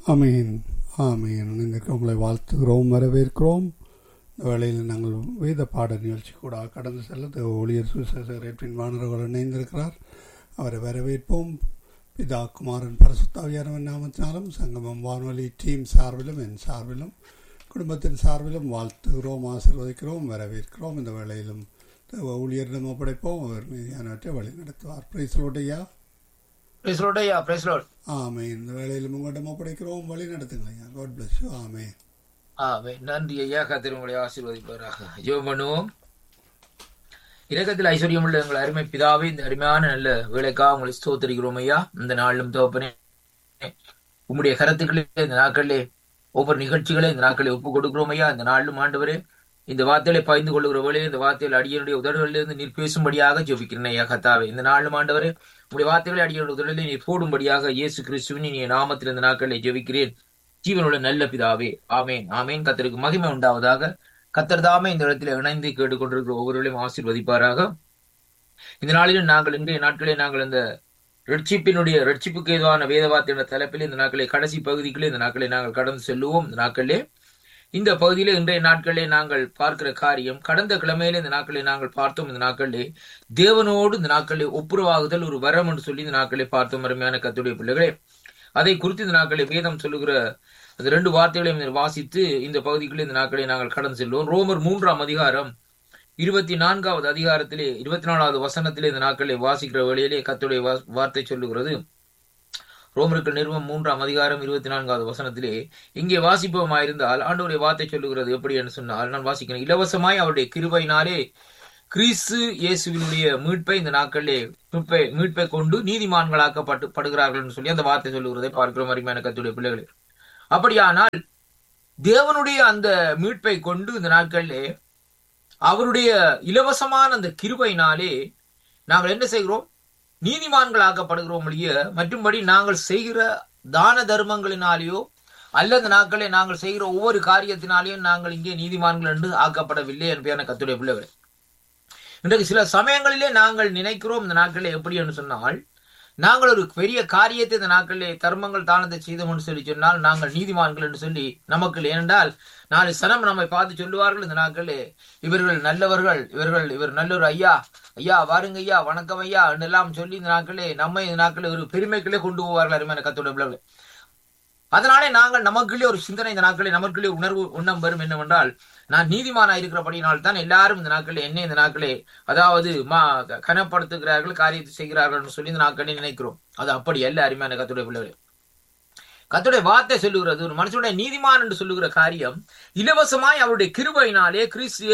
ஆமீன் ஆமீன். உங்களை வாழ்த்துகிறோம், வரவேற்கிறோம். இந்த வேளையில் நாங்கள் வேத பாட நிகழ்ச்சி கூட கடந்து செல்ல ஊழியர் சுசேஷர் எட்வின் வானர்கள் இணைந்திருக்கிறார். அவரை வரவேற்போம். பிதா குமாரன் பரிசுத்தாவியானவன் நாமத்தினாலும் சங்கமம் வானொலி டீம் சார்பிலும் என் சார்பிலும் குடும்பத்தின் சார்பிலும் வாழ்த்துகிறோம், ஆசீர்வதிக்கிறோம், வரவேற்கிறோம். இந்த வேளையிலும் ஊழியரிடம் ஒப்படைப்போம். அவர் மீதியானவற்றை வழி நடத்துவார். பிரைஸ்லோடையா ஆமே. இந்த வேளையிலும் உங்களிடம் ஒப்படைக்கிறோம், வழி நடத்துங்க ஐயா. God bless you. ஆமே ஆமே. நன்றி ஐயா, கர்த்தர் உங்களை ஆசீர்வதிப்பாராக. ஜெபம் பண்ணுவோம். இரக்கத்தில் ஐஸ்வர்யம் உள்ள எங்கள் அருமை பிதாவே, இந்த அருமையான நல்ல வேலைக்காக உங்களை ஸ்தோத்திரிக்கிறோம் ஐயா. இந்த நாளிலும் தகப்பனே, உம்முடைய கருத்துக்களே இந்த நாட்களிலே ஒவ்வொரு நிகழ்ச்சிகளே இந்த நாட்களை ஒப்புக் கொடுக்கிறோம் ஐயா. இந்த நாளிலும் ஆண்டவரே, இந்த வார்த்தைகளை பகிர்ந்து கொள்கிற வேளையில் இந்த வார்த்தைகள் அடியனுடைய உதடுகளிலிருந்து நீர் பேசும்படியாக ஜெபிக்கிறேன் ஐயா. கர்த்தாவே, இந்த நாளிலும் ஆண்டவரே, உடைய வார்த்தைகளை அடியனுடைய உதடுகளில் நீர் போடும்படியாக இயேசு கிறிஸ்துவின் இனிய நாமத்தில் இந்த நாட்களை ஜெபிக்கிறேன், ஜீவனுள்ள நல்ல பிதாவே. ஆமேன் ஆமேன். கர்த்தருக்கு மகிமை உண்டாவதாக. கர்த்தர் தாமே இந்த இடத்துல இணைந்து கேட்டுக்கொண்டிருக்கிற ஒவ்வொருவரையும் ஆசீர்வதிப்பாராக. இந்த நாளிலும் நாங்கள் இன்றைய நாட்களே நாங்கள் இந்த ரட்சிப்புக்கு ஏதுவான வேதவார்த்தை என்ற தலைப்பில் இந்த நாட்களை கடைசி பகுதிகளே இந்த நாட்களை நாங்கள் கடந்து செல்லுவோம். இந்த நாட்களே இந்த பகுதியில இன்றைய நாட்களே நாங்கள் பார்க்கிற காரியம், கடந்த கிழமையில இந்த நாட்களை நாங்கள் பார்த்தோம். இந்த நாட்களே தேவனோடு இந்த நாட்களை ஒப்புரவாகுதல் ஒரு வரம் என்று சொல்லி இந்த நாட்களை பார்த்தோம். அருமையான கர்த்தருடைய பிள்ளைகளே, அதை குறித்து இந்த நாட்களை வேதம் சொல்லுகிற அந்த 2 வார்த்தைகளையும் வாசித்து இந்த பகுதிகளில் இந்த நாட்களை நாங்கள் கடந்து செல்வோம். ரோமர் 3ஆம் அதிகாரம் 24வது அதிகாரத்திலே 24வது வசனத்திலே இந்த நாட்களை வாசிக்கிற வேளையிலே கர்த்தருடைய வார்த்தை சொல்லுகிறது. ரோமர்கள் நிறுவம் 3ஆம் அதிகாரம் 24வது வசனத்திலே இங்கே வாசிப்போமாயிருந்தால் ஆண்டவருடைய வார்த்தை சொல்லுகிறது எப்படி என்று சொன்னால், நான் வாசிக்கிறேன். இலவசமாய் அவருடைய கிருபையினாலே கிறிஸ்து இயேசுவினுடைய மீட்பை இந்த நாட்களிலே மீட்பை கொண்டு நீதிமான்களாக்கப்படுகிறார்கள் என்று சொல்லி அந்த வார்த்தை சொல்லுகிறதை பார்க்கிறோம். அருமையான கர்த்தருடைய பிள்ளைகளே, அப்படியானால் தேவனுடைய அந்த மீட்பை கொண்டு இந்த நாட்களிலே அவருடைய இலவசமான அந்த கிருபையினாலே நாங்கள் என்ன செய்கிறோம்? நீதிமான்களாக்கப்படுகிறோம் ஒழிய மற்றும்படி நாங்கள் செய்கிற தான தர்மங்களினாலேயோ அல்லது நாட்களே நாங்கள் செய்கிற ஒவ்வொரு காரியத்தினாலேயும் நாங்கள் இங்கே நீதிமான்கள் என்று ஆக்கப்படவில்லை என்பதான கர்த்தருடைய பிள்ளைகளே. இன்றைக்கு சில சமயங்களிலே நாங்கள் நினைக்கிறோம் இந்த நாட்களிலே எப்படி என்று சொன்னால், நாங்கள் ஒரு பெரிய காரியத்தை இந்த நாட்களிலே தர்மங்கள் தானத்தை செய்தோம் என்று சொல்லி சொன்னால் நாங்கள் நீதிமான்கள் என்று சொல்லி நமக்கு, ஏனென்றால் 4 சனம் நம்மை பார்த்து சொல்லுவார்கள், இந்த நாட்களிலே இவர்கள் நல்லவர்கள், இவர் நல்லொரு ஐயா வாருங்க ஐயா, வணக்கம் ஐயா என்றெல்லாம் சொல்லி இந்த நாட்களே நம்மை இந்த நாட்களே ஒரு பெருமைகளே கொண்டு போவார்கள். அருமையான கர்த்தருடைய பிள்ளைகளே, அதனாலே நாங்கள் நமக்குள்ளே ஒரு சிந்தனை இந்த நாட்களே நமக்குள்ளே உணம் வரும் என்னவென்றால், நான் நீதிமானா இருக்கிறபடியினால் தான் எல்லாரும் இந்த நாட்களே என்னை இந்த நாட்களே அதாவது கனப்படுத்துகிறார்கள், காரியத்தை செய்கிறார்கள் என்று சொல்லி இந்த நாட்களே நினைக்கிறோம். அது அப்படி அல்ல. அருமையான கர்த்தருடைய பிள்ளைகளே, கர்த்தருடைய வார்த்தை சொல்லுகிறது, ஒரு மனுஷனுடைய நீதிமான் என்று சொல்லுகிற காரியம் இலவசமாய் அவருடைய கிருபையினாலே கிறிஸ்து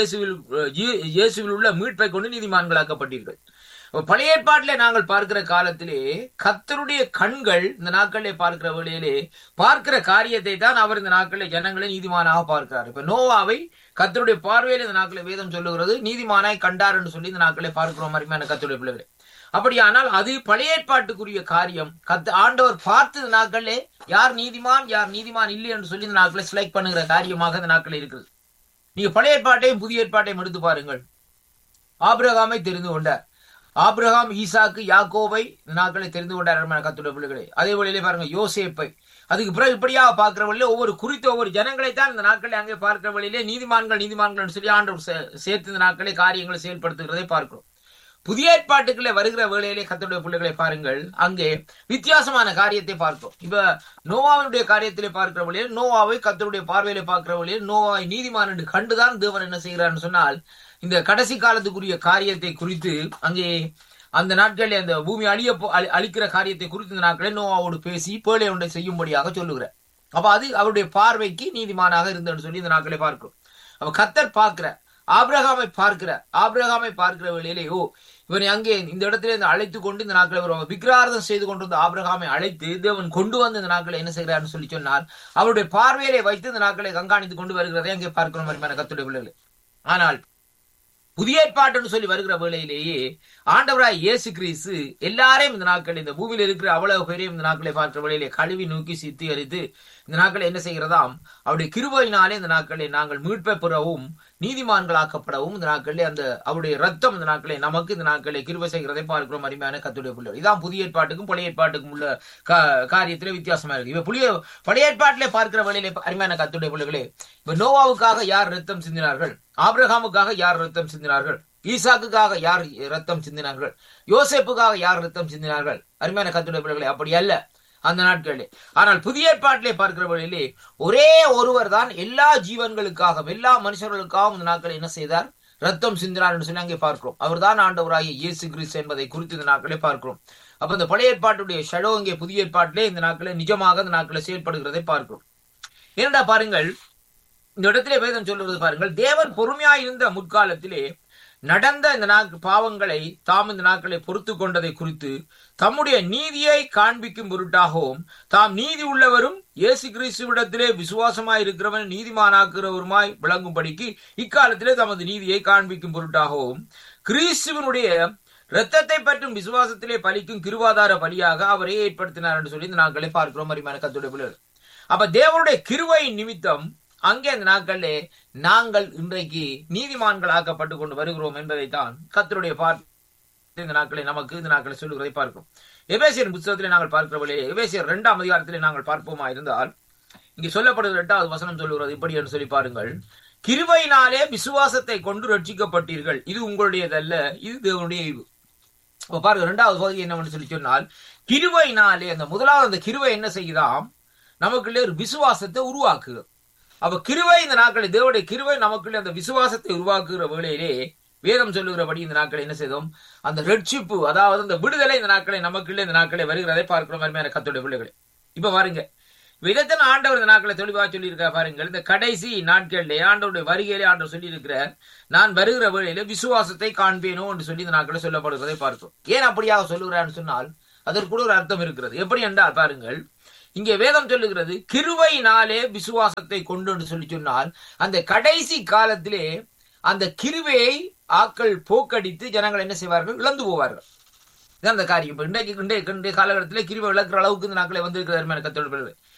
இயேசுவில் உள்ள மீட்பை கொண்டு நீதிமான்களாக்கப்பட்டீர்கள். பழைய ஏற்பாட்டிலே நாங்கள் பார்க்கிற காலத்திலே கர்த்தருடைய கண்கள் இந்த நாட்களிலே பார்க்கிற வேளையிலே பார்க்கிற காரியத்தை தான் அவர் இந்த நாட்களிலே ஜனங்களை நீதிமானாக பார்க்கிறார். இப்ப நோவாவை கர்த்தருடைய பார்வையில இந்த நாட்களை வேதம் சொல்லுகிறது நீதிமானாய் கண்டார் என்று சொல்லி இந்த நாட்களை பார்க்கிறோம். அருமையான கர்த்தருடைய பிள்ளைகளே, அப்படியானால் அது பழைய ஏற்பாட்டுக்குரிய காரியம். ஆண்டவர் பார்த்து இந்த நாட்களிலே யார் நீதிமான் இல்லை என்று சொல்லி இந்த நாட்களை செலக்ட் பண்ணுகிற காரியமாக இந்த நாட்கள் இருக்குது. நீங்க பழைய ஏற்பாட்டையும் புதிய ஏற்பாட்டையும் எடுத்து பாருங்கள். ஆபிரகாமை தெரிந்து கொண்டார். ஆபிரகாம் ஈசாக்கு யாக்கோபை இந்த நாட்களை தெரிந்து கொண்டார். கர்த்தருடைய பிள்ளைகளே, அதே வழியிலே பாருங்க யோசேப்பை. அதுக்கு பிறகு இப்படியாக பார்க்கிற வழியிலே ஒவ்வொரு ஜனங்களைத்தான் இந்த நாட்களை அங்கே பார்க்கிற வழியிலே நீதிமான்கள் சொல்லி ஆண்டவர் சேர்த்து இந்த நாட்களை காரியங்களை செயல்படுத்துகிறதை பார்க்கிறோம். புதிய ஏற்பாட்டுக்களே வருகிற வேளையிலே கர்த்தருடைய பிள்ளைகளை பாருங்கள், அங்கே வித்தியாசமான காரியத்தை பார்க்கிறோம். இப்ப நோவாவுடைய காரியத்திலே பார்க்கிற வழியில் நோவாவை கர்த்தருடைய பார்வையிலே பார்க்கிற வழியில் நோவாவை நீதிமான் என்று கண்டுதான் தேவன் என்ன செய்கிறார்னு சொன்னால், இந்த கடைசி காலத்துக்குரிய காரியத்தை குறித்து அங்கே அந்த நாட்களில் அந்த பூமி அழிக்கிற காரியத்தை குறித்து இந்த நாட்களே நோவாவோடு பேசி பேழை ஒன்றை செய்யும்படியாக சொல்லுகிறார். அப்ப அது அவருடைய பார்வைக்கு நீதிமானாக இருந்தன்னு சொல்லி இந்த நாட்களை பார்க்கிறோம். அப்ப கர்த்தர் ஆபிரகாமை பார்க்கிற வேளையிலே இவனை அங்கே இந்த இடத்துல அழைத்து கொண்டு இந்த நாட்களை விக்கிரார்த்தம் செய்து கொண்டிருந்த ஆபிரகாமை அழைத்து தேவன் கொண்டு வந்து இந்த நாட்களை என்ன செய்கிறார்னு சொல்லி சொன்னால் அவருடைய பார்வையிலே வைத்து இந்த நாட்களை கண்காணித்து கொண்டு வருகிறதை அங்கே பார்க்கிறோம். கர்த்தருடைய பிள்ளைகளே, ஆனால் புதிய ஏற்பாட்டுன்னு சொல்லி வருகிற வேளையிலேயே ஆண்டவராய் இயேசு கிறிஸ்து எல்லாரையும் இந்த நாட்கள் இந்த பூமியில் இருக்கிற அவ்வளவு பேரையும் இந்த நாட்களை பார்க்கிற வேளையிலே கழுவி நோக்கி சித்தரித்து இந்த நாட்களை என்ன செய்கிறதாம் அவருடைய கிருபையினாலே இந்த நாட்களை நாங்கள் மீட்பை பெறவும் நீதிமான்களாக்கப்படவும் இந்த நாட்களிலே அந்த அவருடைய ரத்தம் இந்த நாட்களே நமக்கு இந்த நாட்களை கிருபை செய்கிறதை பார்க்கிறோம். அருமையான கர்த்தருடைய பிள்ளைகள், இதான் புதிய ஏற்பாட்டுக்கும் பழைய ஏற்பாட்டுக்கும் உள்ள காரியத்திலே வித்தியாசமா இருக்கு. இப்ப பழைய ஏற்பாட்டிலே பார்க்கிற வழியிலே அருமையான கர்த்தருடைய பிள்ளைகளே, இப்ப நோவாவுக்காக யார் ரத்தம் சிந்தினார்கள்? ஆபிரகாமுக்காக யார் ரத்தம் சிந்தினார்கள்? ஈசாக்குக்காக யார் ரத்தம் சிந்தினார்கள்? யோசேப்புக்காக யார் ரத்தம் சிந்தினார்கள்? அருமையான கர்த்தருடைய பிள்ளைகளே, அப்படி அல்ல அந்த நாட்களிலே. ஆனால் புதிய ஏற்பாட்டிலே பார்க்கிற வழியிலே ஒரே ஒருவர் தான் எல்லா ஜீவன்களுக்காகவும் எல்லா மனுஷர்களுக்காகவும் இந்த நாட்களை என்ன செய்தார்? ரத்தம் சிந்தினார் என்று சொல்லி அங்கே பார்க்கிறோம். அவர் தான் ஆண்டவராகிய இயேசு கிறிஸ்து என்பதை குறித்து இந்த நாட்களே பார்க்கிறோம். அப்ப இந்த பழைய ஏற்பாட்டுடைய ஷடோ இங்கே புதிய ஏற்பாட்டிலே இந்த நாட்களே நிஜமாக இந்த நாட்களை செயல்படுகிறதை பார்க்கிறோம். ஏனென்றா பாருங்கள், இந்த இடத்திலே வேதம் சொல்லுவது பாருங்கள், தேவன் பொறுமையாயிருந்த முற்காலத்திலே நடந்த இந்த பாவங்களை தாம் இந்த நாட்களை பொறுத்து கொண்டதை குறித்து தம்முடைய நீதியை காண்பிக்கும் பொருட்டாகவும் தாம் நீதி உள்ளவரும் இயேசு கிறிஸ்துவிடத்திலே விசுவாசமாய் இருக்கிறவன் நீதிமானாக்குறவருமாய் விளங்கும்படிக்கு இக்காலத்திலே தமது நீதியை காண்பிக்கும் பொருட்டாகவும் கிறிஸ்துவனுடைய இரத்தத்தை பற்றும் விசுவாசத்திலே பலிக்கும் கிருபாதார பலியாக அவரை ஏற்படுத்தினார் என்று சொல்லி இந்த நாட்களை பார்க்கிறோம். அருமையான கர்த்தருடைய பிள்ளைகள், அப்ப தேவனுடைய கிருபையின் நிமித்தம் அங்கே அந்த நாட்களிலே நாங்கள் இன்றைக்கு நீதிமான்கள் ஆக்கப்பட்டு கொண்டு வருகிறோம் என்பதைத்தான் கர்த்தருடைய பார்த்து இந்த நாட்களை நமக்கு இந்த நாட்களை சொல்லுகிறதை பார்க்கிறோம். எபேசியர் புத்தகத்திலே நாங்கள் பார்க்கிறவர்களே, எபேசியர் 2ஆம் அதிகாரத்திலே நாங்கள் பார்ப்போமா இருந்தால் இங்கே சொல்லப்படுகிற 8வது வசனம் சொல்லுகிறது இப்படி என்று சொல்லி பாருங்கள், கிருபையினாலே விசுவாசத்தை கொண்டு ரட்சிக்கப்பட்டீர்கள், இது உங்களுடையதல்ல, இது தேவனுடைய ஈவு. இப்ப பாருங்க, 2வது பகுதி என்னவென்று சொல்லி சொன்னால், கிருபையினாலே அந்த முதலாவது அந்த கிருபை என்ன செய்யுதாம்? நமக்குள்ளே ஒரு விசுவாசத்தை உருவாக்குகிறது. அப்ப கிருபை இந்த நாட்களை தேவனுடைய கிருபை நமக்குள்ளே அந்த விசுவாசத்தை உருவாக்குகிற வேளையிலே வேதம் சொல்லுகிறபடி இந்த நாட்களை என்ன செய்தோம்? அந்த ரட்சிப்பு, அதாவது அந்த விடுதலை இந்த நாட்களை நமக்குள்ளே இந்த நாட்களை வருகிறதை பார்க்கிறோம். அருமையான கர்த்தருடைய பிள்ளைகளே, இப்ப பாருங்க, இதைத்தான் ஆண்டவர் இந்த நாட்களை தெளிவாக சொல்லி இருக்கிற பாருங்கள். இந்த கடைசி நாட்களிலே ஆண்டவருடைய வருகையிலே ஆண்டவர் சொல்லி இருக்கிறார், நான் வருகிற வேளையிலே விசுவாசத்தை காண்பேனோ என்று சொல்லி இந்த நாட்களை சொல்லப்படுகிறதை பார்க்கிறோம். ஏன் அப்படியாக சொல்லுகிறான்னு சொன்னால் அதற்கு கூட ஒரு அர்த்தம் இருக்கிறது. எப்படி என்றால் பாருங்கள், இங்கே வேதம் சொல்லுகிறது கிருபையினாலே விசுவாசத்தை கொண்டு சொல்லி சொன்னால் அந்த கடைசி காலத்திலே அந்த கிருபையை ஆக்கள் போக்கடித்து ஜனங்கள் என்ன செய்வார்கள்? இழந்து போவார்கள். இதான் அந்த காரியம். இப்ப இன்றைய காலகட்டத்திலே கிருபை இழக்கிற அளவுக்கு இந்த நாட்களை வந்திருக்கிறார்.